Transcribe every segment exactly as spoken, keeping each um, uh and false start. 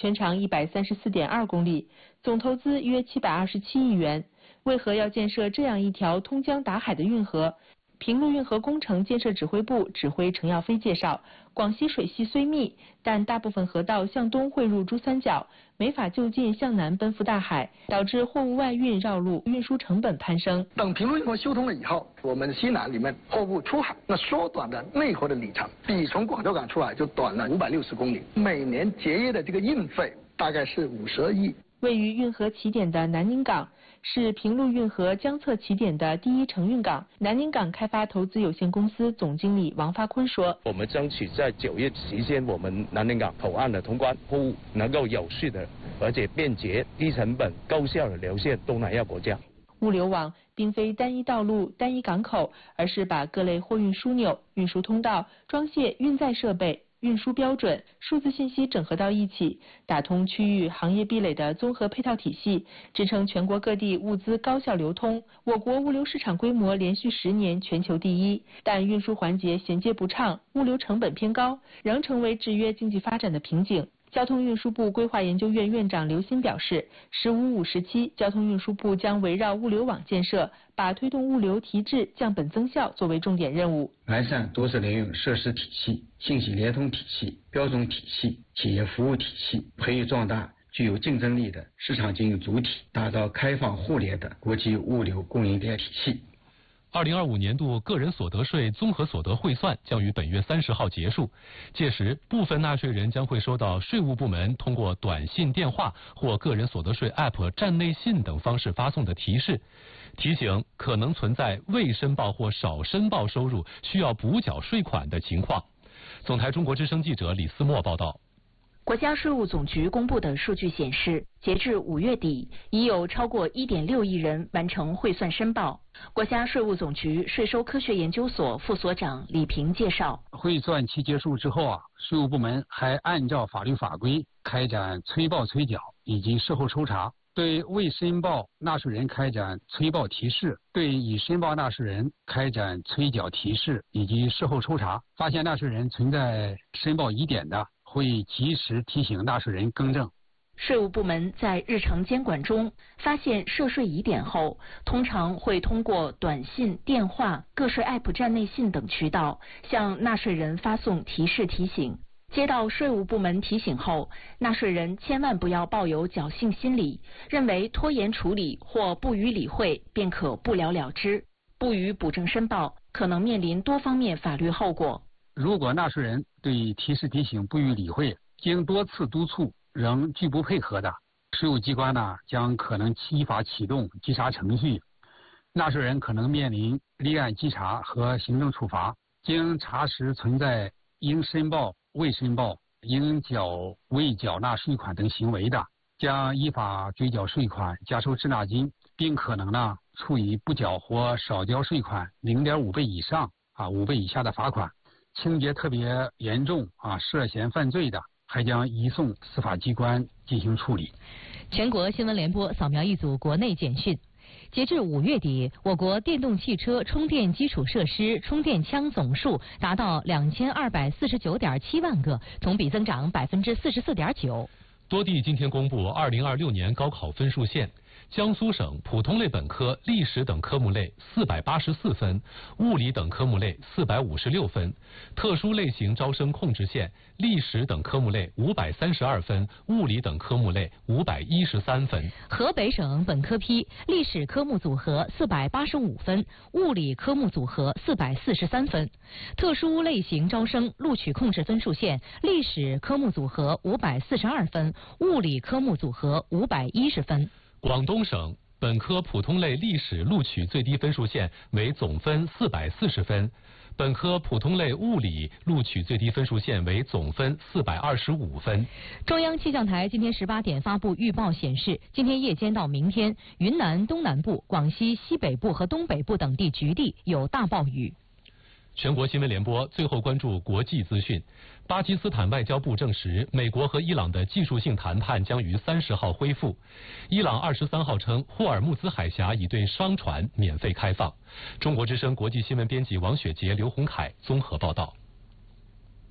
全长一百三十四点二公里，总投资约七百二十七亿元。为何要建设这样一条通江达海的运河？平陆运河工程建设指挥部指挥程耀飞介绍，广西水系虽密，但大部分河道向东汇入珠三角，没法就近向南奔赴大海，导致货物外运绕路，运输成本攀升。 等平陆运河修通了以后，我们西南里面货物出海，那缩短的内河的里程，比从广州港出海就短了五百六十公里，每年节约的这个运费大概是五十二亿。 位于运河起点的南宁港是平陆运河江侧起点的第一承运港。南宁港开发投资有限公司总经理王发坤说：“ 我们争取在九月实现我们南宁港口岸的通关，货物能够有序的而且便捷、低成本、高效的流向东南亚国家。” 物流网并非单一道路、单一港口，而是把各类货运枢纽、运输通道、装卸运载设备、运输标准、数字信息整合到一起，打通区域行业壁垒的综合配套体系，支撑全国各地物资高效流通。我国物流市场规模连续十年全球第一，但运输环节衔接不畅，物流成本偏高，仍成为制约经济发展的瓶颈。交通运输部规划研究院院长刘鑫表示，十五五时期，交通运输部将围绕物流网建设，把推动物流提质、降本增效作为重点任务。 完善多式联运设施体系、信息联通体系、标准体系、企业服务体系，培育壮大具有竞争力的市场经营主体，打造开放互联的国际物流供应链体系。 二零二五年度个人所得税综合所得汇算将于本月三十号结束，届时部分纳税人将会收到税务部门通过短信、电话或个人所得税 App 站内信等方式发送的提示，提醒可能存在未申报或少申报收入需要补缴税款的情况。总台中国之声记者李思墨报道。 国家税务总局公布的数据显示，截至五月底，已有超过 一点六亿人完成汇算申报。国家税务总局税收科学研究所副所长李平介绍， 汇算期结束之后啊，税务部门还按照法律法规开展催报催缴以及事后抽查，对未申报纳税人开展催报提示，对已申报纳税人开展催缴提示以及事后抽查，发现纳税人存在申报疑点的，会及时提醒纳税人更正。 税务部门在日常监管中发现涉税疑点后，通常会通过短信、电话、个税 App 站内信等渠道向纳税人发送提示提醒。接到税务部门提醒后，纳税人千万不要抱有侥幸心理，认为拖延处理或不予理会便可不了了之，不予补正申报，可能面临多方面法律后果。 如果纳税人对提示提醒不予理会，经多次督促仍拒不配合的，税务机关呢将可能依法启动稽查程序，纳税人可能面临立案稽查和行政处罚。经查实存在应申报、未申报、应缴未缴纳税款等行为的，将依法追缴税款、加收滞纳金，并可能呢处以不缴或少交税款 零点五 倍以上啊五倍以下的罚款。情节特别严重啊涉嫌犯罪的，还将移送司法机关进行处理。 全国新闻联播扫描一组国内简讯。截至五月底，我国电动汽车充电基础设施充电枪总数达到两千二百四十九点七万个，同比增长百分之四十四点九。 多地今天公布二零二六年高考分数线。江苏省普通类本科历史等科目类四百八十四分，物理等科目类四百五十六分；特殊类型招生控制线历史等科目类五百三十二分，物理等科目类五百一十三分。 河北省本科批历史科目组合四百八十五分，物理科目组合四百四十三分；特殊类型招生录取控制分数线历史科目组合五百四十二分，物理科目组合五百一十分。 广东省本科普通类历史录取最低分数线为总分四百四十分，本科普通类物理录取最低分数线为总分四百二十五分。 中央气象台今天十八点发布预报显示，今天夜间到明天，云南东南部、广西西北部和东北部等地局地有大暴雨。 全国新闻联播最后关注国际资讯。巴基斯坦外交部证实，美国和伊朗的技术性谈判将于三十号恢复。伊朗二十三号称，霍尔木兹海峡已对商船免费开放。中国之声国际新闻编辑王雪杰、刘洪凯综合报道。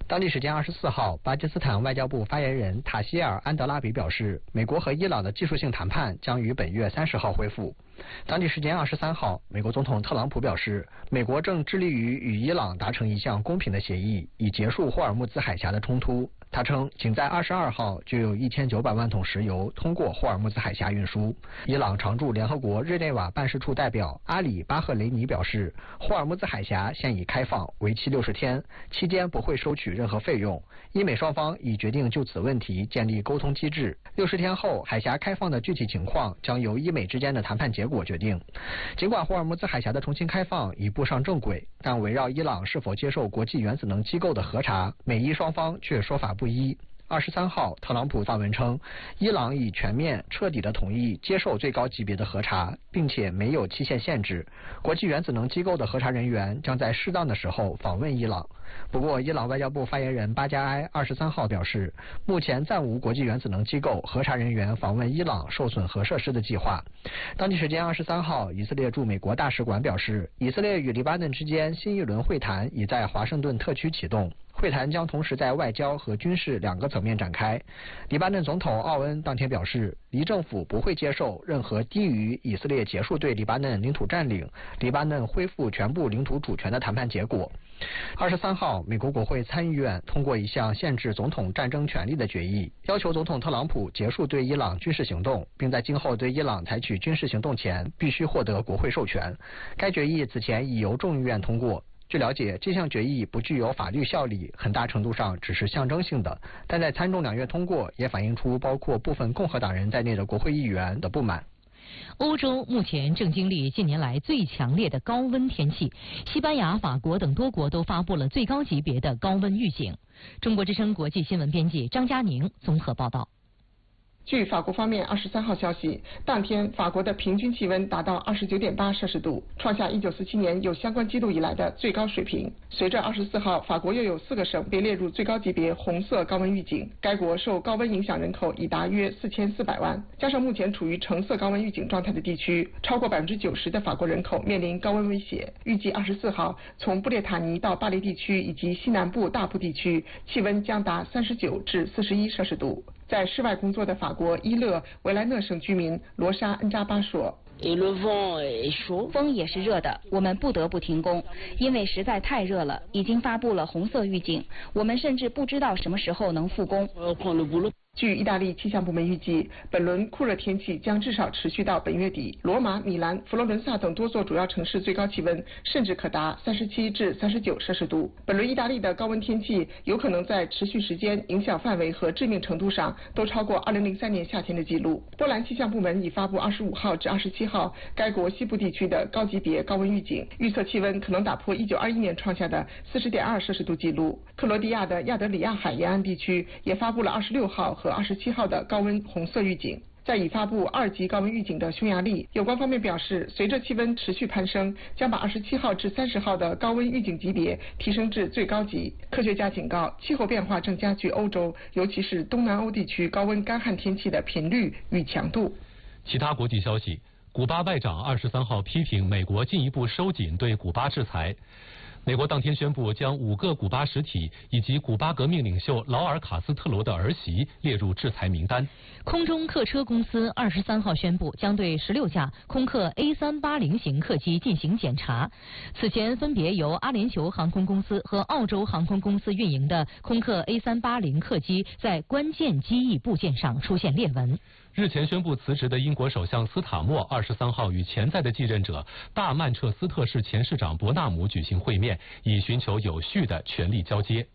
当地时间二十四号，巴基斯坦外交部发言人塔希尔·安德拉比表示，美国和伊朗的技术性谈判将于本月三十号恢复。当地时间二十三号，美国总统特朗普表示，美国正致力于与伊朗达成一项公平的协议，以结束霍尔木兹海峡的冲突。他称，仅在二十二号就有一千九百万桶石油通过霍尔木兹海峡运输。伊朗常驻联合国日内瓦办事处代表阿里巴赫雷尼表示，霍尔木兹海峡现已开放，为期六十天，期间不会收取任何费用。伊美双方已决定就此问题建立沟通机制。六十天后，海峡开放的具体情况将由伊美之间的谈判结果决定。尽管霍尔木兹海峡的重新开放已步上正轨，但围绕伊朗是否接受国际原子能机构的核查，美伊双方却说法不一。二十三号，特朗普发文称，伊朗已全面彻底的同意接受最高级别的核查，并且没有期限限制。国际原子能机构的核查人员将在适当的时候访问伊朗。不过，伊朗外交部发言人巴加埃二十三号表示，目前暂无国际原子能机构核查人员访问伊朗受损核设施的计划。当地时间二十三号，以色列驻美国大使馆表示，以色列与黎巴嫩之间新一轮会谈已在华盛顿特区启动。会谈将同时在外交和军事两个层面展开。黎巴嫩总统奥恩当天表示，黎政府不会接受任何低于以色列结束对黎巴嫩领土占领、黎巴嫩恢复全部领土主权的谈判结果。二十三号，美国国会参议院通过一项限制总统战争权利的决议，要求总统特朗普结束对伊朗军事行动，并在今后对伊朗采取军事行动前必须获得国会授权。该决议此前已由众议院通过。据了解，这项决议不具有法律效力，很大程度上只是象征性的，但在参众两院通过，也反映出包括部分共和党人在内的国会议员的不满。 欧洲目前正经历近年来最强烈的高温天气，西班牙、法国等多国都发布了最高级别的高温预警。中国之声国际新闻编辑张佳宁综合报道。 据法国方面二十三号消息，当天法国的平均气温达到二十九点八摄氏度，创下一九四七年有相关记录以来的最高水平。随着二十四号，法国又有四个省被列入最高级别红色高温预警，该国受高温影响人口已达约四千四百万，加上目前处于橙色高温预警状态的地区，超过百分之九十的法国人口面临高温威胁。预计二十四号，从布列塔尼到巴黎地区以及西南部大部地区，气温将达三十九至四十一摄氏度。在室外工作的法国伊勒维莱讷省居民罗莎恩扎巴说， 风也是热的，我们不得不停工，因为实在太热了，已经发布了红色预警，我们甚至不知道什么时候能复工。 据意大利气象部门预计，本轮酷热天气将至少持续到本月底。罗马、米兰、佛罗伦萨等多座主要城市最高气温甚至可达三十七至三十九摄氏度。本轮意大利的高温天气有可能在持续时间、影响范围和致命程度上都超过二零零三年夏天的记录。波兰气象部门已发布二十五号至二十七号该国西部地区的高级别高温预警，预测气温可能打破一九二一年创下的四十点二摄氏度记录。克罗地亚的亚得里亚海沿岸地区也发布了二十六号和二十七号的高温红色预警。在已发布二级高温预警的匈牙利，有关方面表示，随着气温持续攀升，将把二十七号至三十号的高温预警级别提升至最高级。科学家警告，气候变化正加剧欧洲，尤其是东南欧地区高温干旱天气的频率与强度。 其他国际消息，古巴外长二十三号批评美国进一步收紧对古巴制裁。美国当天宣布将五个古巴实体以及古巴革命领袖劳尔·卡斯特罗的儿媳列入制裁名单。 空中客车公司二十三号宣布将对十六架空客 A 三八零 型客机进行检查。此前分别由阿联酋航空公司和澳洲航空公司运营的空客 A 三八零 客机在关键机翼部件上出现裂纹。 日前宣布辞职的英国首相斯塔默二十三号与潜在的继任者大曼彻斯特市前市长伯纳姆举行会面，以寻求有序的权力交接。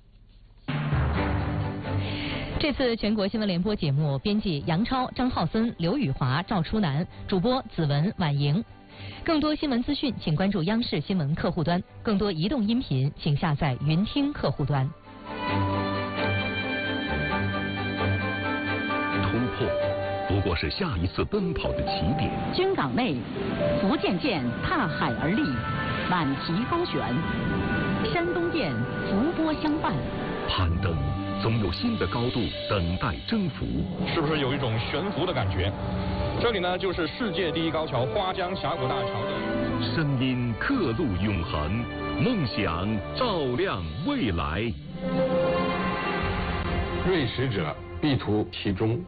这次全国新闻联播节目编辑杨超、张浩森、刘宇华、赵初南，主播子文、婉莹。更多新闻资讯，请关注央视新闻客户端；更多移动音频，请下载云听客户端。 突破不过是下一次奔跑的起点。 军港内，福建舰踏海而立，满旗高悬；山东舰浮波相伴。 攀登总有新的高度等待征服。 是不是有一种悬浮的感觉？这里呢，就是世界第一高桥花江峡谷大桥的。 声音刻录永恒，梦想照亮未来。 锐使者必图其中。